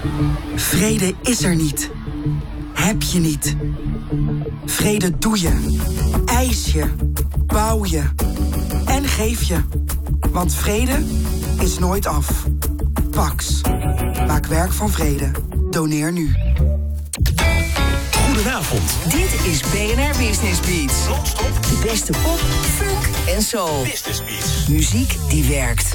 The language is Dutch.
Vrede is er niet. Heb je niet. Vrede doe je. Eis je. Bouw je. En geef je. Want vrede is nooit af. Pax. Maak werk van vrede. Doneer nu. Goedenavond. Dit is BNR Business Beats. Non-stop. De beste pop, funk en soul. Business Beats. Muziek die werkt.